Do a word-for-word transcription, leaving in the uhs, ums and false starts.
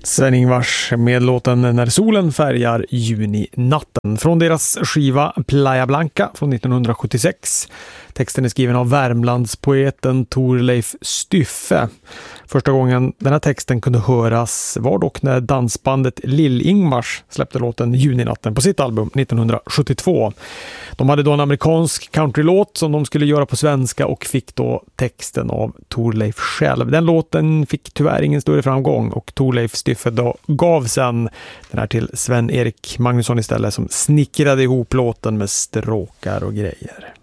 Sven-Ingvars med låten När solen färgar juninatten från deras skiva Playa Blanca från nittonhundrasjuttiosex. Texten är skriven av Värmlandspoeten Thorleif Styffe. Första gången den här texten kunde höras var dock när dansbandet Lill-Ingmars släppte låten Juninatten på sitt album nittonhundrasjuttiotvå. De hade då en amerikansk countrylåt som de skulle göra på svenska och fick då texten av Thorleif själv. Den låten fick tyvärr ingen större framgång och Thorleif Styffe då gav sen den här till Sven-Erik Magnusson istället som snickrade ihop låten med stråkar och grejer.